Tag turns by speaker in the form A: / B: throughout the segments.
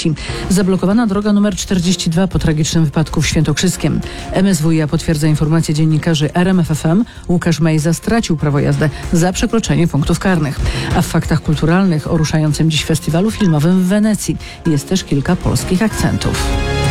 A: śmierci. Zablokowana droga nr 42 po tragicznym wypadku w Świętokrzyskiem. MSWiA potwierdza informację dziennikarzy RMFFM. Łukasz Mejza stracił prawo jazdy za przekroczenie punktów karnych. A w faktach kulturalnych o ruszającym dziś festiwalu filmowym w Wenecji jest też kilka polskich akcentów.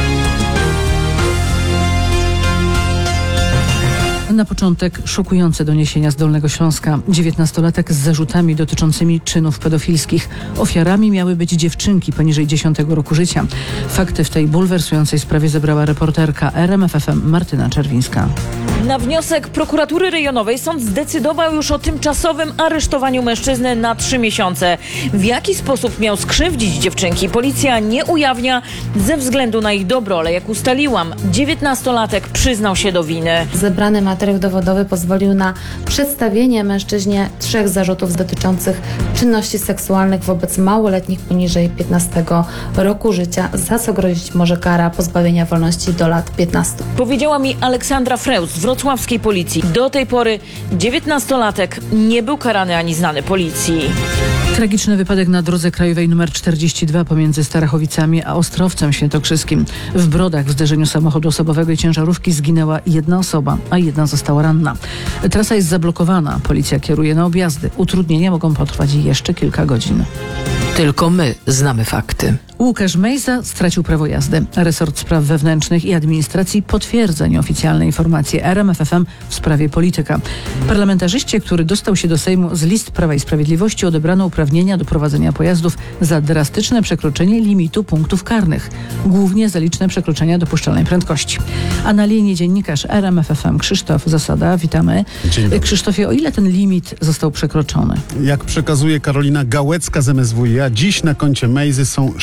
A: Na początek szokujące doniesienia z Dolnego Śląska. 19-latek z zarzutami dotyczącymi czynów pedofilskich. Ofiarami miały być dziewczynki poniżej 10 roku życia. Fakty w tej bulwersującej sprawie zebrała reporterka RMFFM Martyna Czerwińska.
B: Na wniosek prokuratury rejonowej sąd zdecydował już o tymczasowym aresztowaniu mężczyzny na 3 miesiące. W jaki sposób miał skrzywdzić dziewczynki, policja nie ujawnia ze względu na ich dobro, ale jak ustaliłam, 19-latek przyznał się do winy.
C: Zebrany materiał dowodowy pozwolił na przedstawienie mężczyźnie 3 zarzutów dotyczących czynności seksualnych wobec małoletnich poniżej 15 roku życia, za co grozić może kara pozbawienia wolności do lat 15.
B: Powiedziała mi Aleksandra Freus z wrocławskiej policji. Do tej pory 19-latek nie był karany ani znany policji.
A: Tragiczny wypadek na drodze krajowej nr 42 pomiędzy Starachowicami a Ostrowcem Świętokrzyskim. W Brodach w zderzeniu samochodu osobowego i ciężarówki zginęła jedna osoba, a jedna została ranna. Trasa jest zablokowana. Policja kieruje na objazdy. Utrudnienia mogą potrwać jeszcze kilka godzin.
D: Tylko my znamy fakty.
A: Łukasz Mejza stracił prawo jazdy. Resort Spraw Wewnętrznych i Administracji potwierdza nieoficjalne informacje RMFFM w sprawie polityka. Parlamentarzyście, który dostał się do Sejmu z list Prawa i Sprawiedliwości, odebrano uprawnienia do prowadzenia pojazdów za drastyczne przekroczenie limitu punktów karnych, głównie za liczne przekroczenia dopuszczalnej prędkości. A na linii dziennikarz RMFFM Krzysztof Zasada. Witamy.
E: Dzień dobry.
A: Krzysztofie, o ile ten limit został przekroczony?
E: Jak przekazuje Karolina Gałecka z MSWiA, dziś na koncie Mejzy są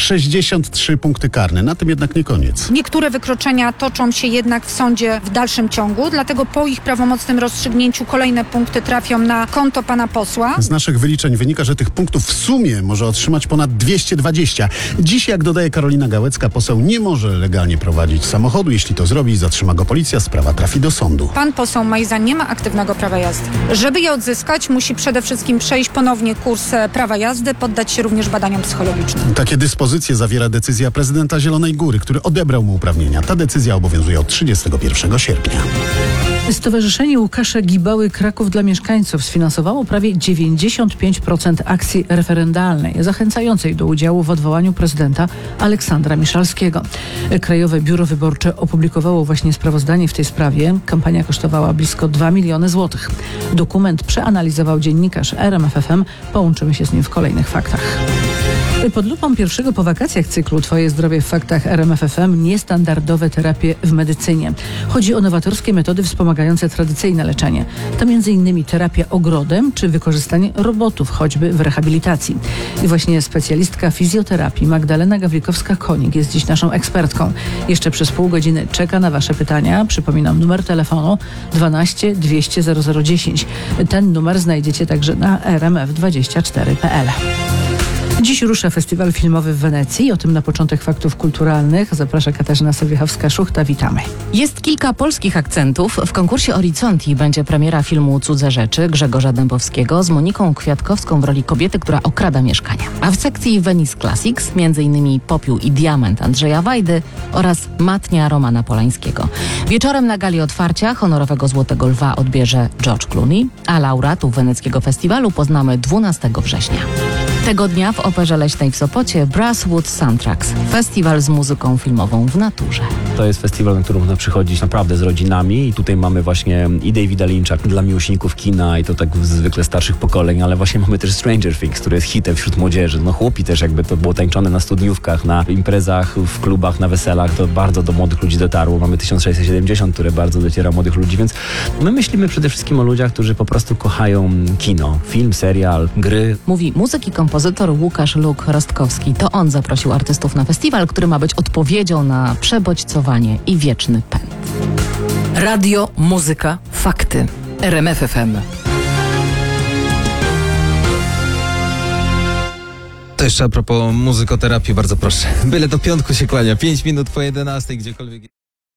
E: 63 punkty karne. Na tym jednak nie koniec.
F: Niektóre wykroczenia toczą się jednak w sądzie w dalszym ciągu, dlatego po ich prawomocnym rozstrzygnięciu kolejne punkty trafią na konto pana posła.
E: Z naszych wyliczeń wynika, że tych punktów w sumie może otrzymać ponad 220. Dziś, jak dodaje Karolina Gałecka, poseł nie może legalnie prowadzić samochodu. Jeśli to zrobi, zatrzyma go policja, sprawa trafi do sądu.
F: Pan poseł Mejza nie ma aktywnego prawa jazdy. Żeby je odzyskać, musi przede wszystkim przejść ponownie kurs prawa jazdy, poddać się również badaniom psychologicznym.
E: Takie dyspozycje zawiera decyzja prezydenta Zielonej Góry, który odebrał mu uprawnienia. Ta decyzja obowiązuje od 31 sierpnia.
A: Stowarzyszenie Łukasza Gibały Kraków dla Mieszkańców sfinansowało prawie 95% akcji referendalnej zachęcającej do udziału w odwołaniu prezydenta Aleksandra Miszalskiego. Krajowe Biuro Wyborcze opublikowało właśnie sprawozdanie w tej sprawie. Kampania kosztowała blisko 2 miliony złotych. Dokument przeanalizował dziennikarz RMFFM. Połączymy się z nim w kolejnych faktach. Pod lupą pierwszego po wakacjach cyklu Twoje zdrowie w faktach RMFFM niestandardowe terapie w medycynie. Chodzi o nowatorskie metody wspomagające tradycyjne leczenie. To m.in. terapia ogrodem czy wykorzystanie robotów, choćby w rehabilitacji. I właśnie specjalistka fizjoterapii Magdalena Gawlikowska-Konik jest dziś naszą ekspertką. Jeszcze przez pół godziny czeka na Wasze pytania. Przypominam numer telefonu 12 200 0010. Ten numer znajdziecie także na rmf24.pl. Dziś rusza festiwal filmowy w Wenecji. O tym na początek faktów kulturalnych zaprasza Katarzyna Sowiechowska-Szuchta. Witamy.
D: Jest kilka polskich akcentów. W konkursie Horizonti będzie premiera filmu Cudze rzeczy Grzegorza Dębowskiego z Moniką Kwiatkowską w roli kobiety, która okrada mieszkania. A w sekcji Venice Classics m.in. Popiół i diament Andrzeja Wajdy oraz Matnia Romana Polańskiego. Wieczorem na gali otwarcia honorowego Złotego Lwa odbierze George Clooney, a laureatów weneckiego festiwalu poznamy 12 września. Tego dnia w Operze Leśnej w Sopocie Brasswood Soundtracks. Festiwal z muzyką filmową w naturze.
G: To jest festiwal, na który można przychodzić naprawdę z rodzinami i tutaj mamy właśnie i Davida Lyncha dla miłośników kina i to tak zwykle starszych pokoleń, ale właśnie mamy też Stranger Things, który jest hitem wśród młodzieży. No chłopi też jakby to było tańczone na studniówkach, na imprezach, w klubach, na weselach. To bardzo do młodych ludzi dotarło. Mamy 1670, które bardzo dociera młodych ludzi, więc my myślimy przede wszystkim o ludziach, którzy po prostu kochają kino, film, serial, gry.
D: Mówi muzyk i kompozytor Łukasz Luk-Rostkowski. To on zaprosił artystów na festiwal, który ma być odpowiedzią na przebodźcowanie i wieczny pęd.
H: Radio, muzyka, fakty. RMF FM.
I: To jeszcze a propos muzykoterapii, bardzo proszę. Byle do piątku się kłania. 5 minut po 11, gdziekolwiek.